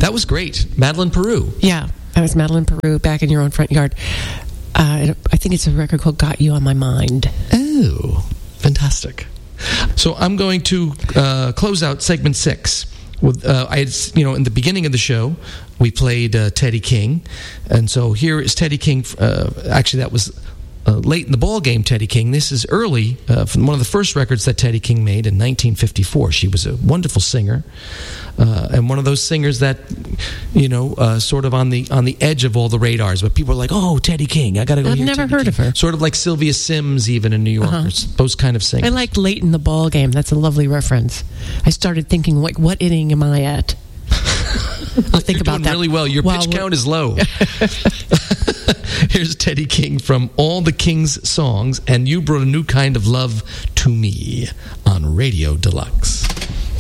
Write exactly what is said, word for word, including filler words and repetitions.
That was great. Madeline Peru. Yeah, that was Madeline Peru, Back in Your Own Front Yard. Uh, I think it's a record called Got You on My Mind. Oh, fantastic. So I'm going to uh, close out segment six. With, uh, I had, you know, in the beginning of the show, we played uh, Teddy King. And so here is Teddy King. Uh, actually, that was uh, late in the ball game, Teddy King. This is early, uh, from one of the first records that Teddy King made in nineteen fifty-four. She was a wonderful singer. Uh, and one of those singers that, you know, uh, sort of on the on the edge of all the radars. But people are like, oh, Teddy King, I got to go I've hear never Teddy heard King. of her. Sort of like Sylvia Sims, even in New York. Uh-huh. Those kind of singers. I liked Late in the Ball Game. That's a lovely reference. I started thinking, like, what inning am I at? I'll think You're about doing that. really well. Your While pitch we're- count is low. Here's Teddy King from All the King's Songs, and You Brought a New Kind of Love to Me on Radio Deluxe.